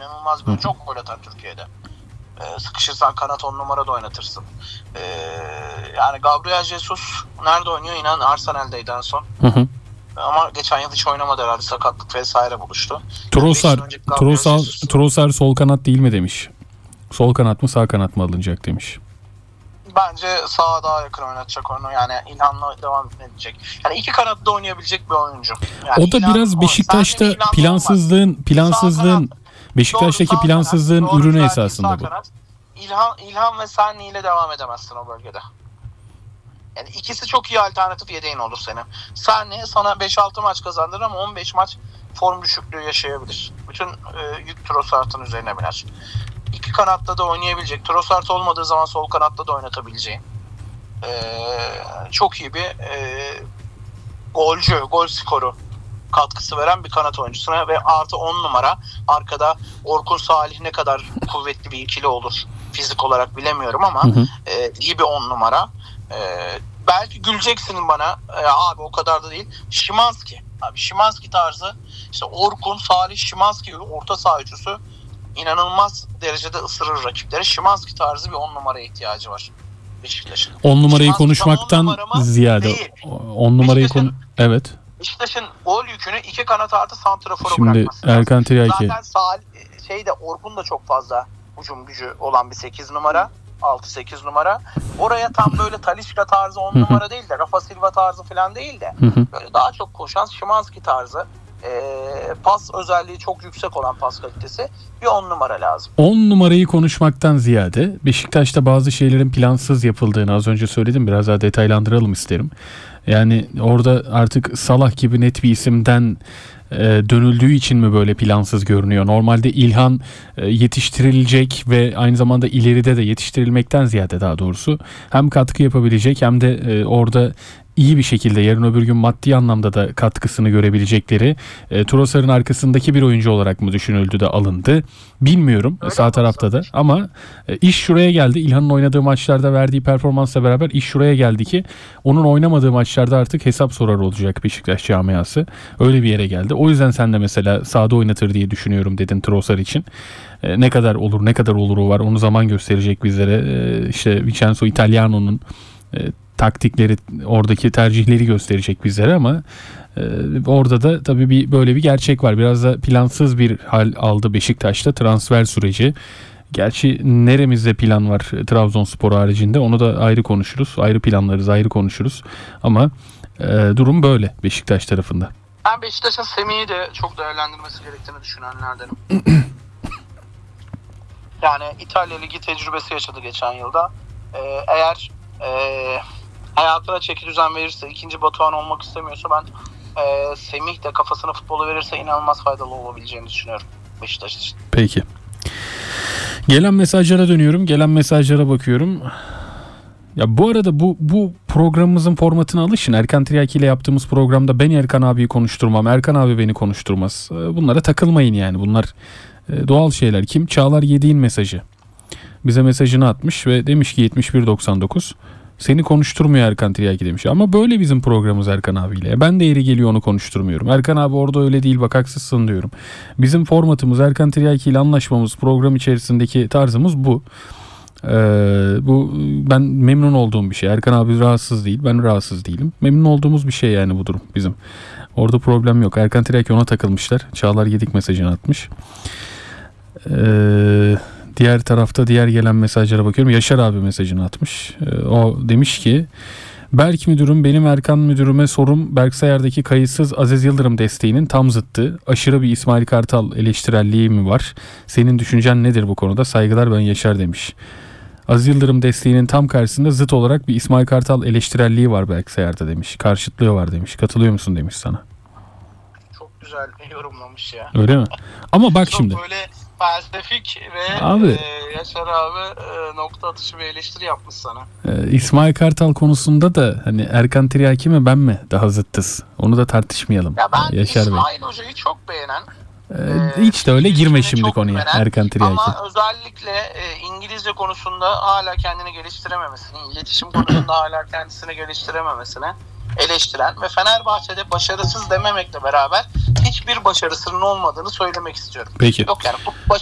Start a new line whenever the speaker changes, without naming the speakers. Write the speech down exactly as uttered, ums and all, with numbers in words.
İnanılmaz bir, çok gol atar Türkiye'de. Ee, sıkışırsan kanat on numara da oynatırsın. Ee, yani Gabriel Jesus nerede oynuyor? İnan Arsenal'deydi en son.
Hı hı.
Ama geçen yıl hiç oynamadı herhalde. Sakatlık vesaire buluştu.
Trossard,
Yani
Trossard, Trossard sol kanat değil mi demiş. Sol kanat mı sağ kanat mı alınacak demiş.
Bence sağa daha yakın oynatacak onu. Yani İlhan'la devam edecek. Yani iki kanatta oynayabilecek bir oyuncu. Yani
o da
İlhan,
biraz Beşiktaş'ta plansızlığın plansızlığın Beşiktaş'taki
doğru,
plansızlığın
kanat,
ürünü
doğru,
esasında bu.
Kanat. İlhan, İlhan ve Sani ile devam edemezsin o bölgede. Yani ikisi çok iyi alternatif yedeğin olur senin. Sani sana beş altı maç kazandırır ama on beş maç form düşüklüğü yaşayabilir. Bütün e, yük Trossard'ın üzerine biner. İki kanatta da oynayabilecek. Trossard olmadığı zaman sol kanatta da oynatabileceğin. Ee, çok iyi bir e, golcü, gol skoru katkısı veren bir kanat oyuncusuna ve artı on numara arkada Orkun Salih ne kadar kuvvetli bir ikili olur fizik olarak bilemiyorum ama hı hı. E, iyi bir on numara. E, belki güleceksin bana e, abi o kadar da değil. Szymański. Abi Szymański tarzı işte Orkun Salih Szymański orta saha üçlüsü inanılmaz derecede ısırır rakipleri. Szymański tarzı bir on numaraya ihtiyacı var Beşiktaş'ın.
on numarayı konuşmaktan ziyade on numarayı konu evet.
Beşiktaş'ın gol yükünü iki kanat artı santrafora
şimdi
bırakması.
Şimdi Erkan Tiryaki.
Zaten sağ şeyde Orkun da çok fazla hücum gücü olan bir sekiz numara. altı sekiz numara. Oraya tam böyle Talisca tarzı on numara değil de Rafa Silva tarzı falan değil de böyle daha çok koşan Szymański tarzı e, pas özelliği çok yüksek olan pas kalitesi bir on numara lazım.
on numarayı konuşmaktan ziyade Beşiktaş'ta bazı şeylerin plansız yapıldığını az önce söyledim. Biraz daha detaylandıralım isterim. Yani orada artık Salah gibi net bir isimden e, dönüldüğü için mi böyle plansız görünüyor? Normalde İlhan e, yetiştirilecek ve aynı zamanda ileride de yetiştirilmekten ziyade daha doğrusu hem katkı yapabilecek hem de e, orada iyi bir şekilde yarın öbür gün maddi anlamda da katkısını görebilecekleri e, Trossard'ın arkasındaki bir oyuncu olarak mı düşünüldü de alındı? Bilmiyorum öyle sağ tarafta da ama e, iş şuraya geldi. İlhan'ın oynadığı maçlarda verdiği performansla beraber iş şuraya geldi ki onun oynamadığı maçlarda artık hesap sorar olacak Beşiktaş camiası. Öyle bir yere geldi. O yüzden sen de mesela sahada oynatır diye düşünüyorum dedin Trossard için. E, ne kadar olur ne kadar oluru var onu zaman gösterecek bizlere. E, işte Vincenzo Italiano'nun e, taktikleri, oradaki tercihleri gösterecek bizlere ama e, orada da tabii bir böyle bir gerçek var. Biraz da plansız bir hal aldı Beşiktaş'ta transfer süreci. Gerçi neremizde plan var Trabzonspor haricinde onu da ayrı konuşuruz. Ayrı planlarız, ayrı konuşuruz. Ama e, durum böyle Beşiktaş tarafında.
Ben Beşiktaş'ın Semih'i de çok değerlendirmesi gerektiğini düşünenlerdenim. Yani İtalya Ligi tecrübesi yaşadı geçen yılda. Ee, eğer e, hayatına çeki düzen verirse, ikinci Batuhan olmak istemiyorsa ben e, Semih de kafasına futbolu verirse inanılmaz faydalı olabileceğini düşünüyorum Beşiktaş için.
Peki. Gelen mesajlara dönüyorum. Gelen mesajlara bakıyorum. Ya bu arada bu bu programımızın formatına alışın. Erkan Tiryaki ile yaptığımız programda ben Erkan abiyi konuşturmam. Erkan abi beni konuşturmaz. Bunlara takılmayın yani. Bunlar doğal şeyler. Kim? Çağlar Yediğin mesajı. Bize mesajını atmış ve demiş ki yetmiş bir doksan dokuz. Seni konuşturmuyor Erkan Tiryaki demiş. Ama böyle bizim programımız Erkan abiyle. Ben de yeri geliyor onu konuşturmuyorum. Erkan abi orada öyle değil bak haksızsın diyorum. Bizim formatımız Erkan Tiryaki ile anlaşmamız program içerisindeki tarzımız bu. Ee, bu ben memnun olduğum bir şey. Erkan abi rahatsız değil. Ben rahatsız değilim. Memnun olduğumuz bir şey yani bu durum bizim. Orada problem yok. Erkan Tiryaki ona takılmışlar. Çağlar Yedik mesajını atmış. Eee... Diğer tarafta diğer gelen mesajlara bakıyorum. Yaşar abi mesajını atmış. O demiş ki Berk müdürüm benim Erkan müdürüme sorum Berksayar'daki kayıtsız Aziz Yıldırım desteğinin tam zıttı. Aşırı bir İsmail Kartal eleştirelliği mi var? Senin düşüncen nedir bu konuda? Saygılar ben Yaşar demiş. Aziz Yıldırım desteğinin tam karşısında zıt olarak bir İsmail Kartal eleştirelliği var Berksayar'da demiş. Karşıtlığı var demiş. Katılıyor musun demiş sana.
Çok güzel yorumlamış ya.
Öyle mi? Ama bak
çok
şimdi.
Böyle felsefik ve
abi,
e, Yaşar abi e, nokta atışı bir eleştiri yapmış sana.
E, İsmail Kartal konusunda da hani Erkan Tiryaki mi ben mi daha zıttız? Onu da tartışmayalım.
Ya ben
Yaşar
İsmail
Bey.
Hoca'yı çok beğenen.
E, hiç de öyle girme şimdi konuya beğenen, Erkan Tiryaki.
Ama özellikle e, İngilizce konusunda hala kendini geliştirememesini, iletişim konusunda hala kendisini geliştirememesini eleştiren ve Fenerbahçe'de başarısız dememekle beraber hiçbir başarısının olmadığını söylemek istiyorum.
Peki.
Yok yani bu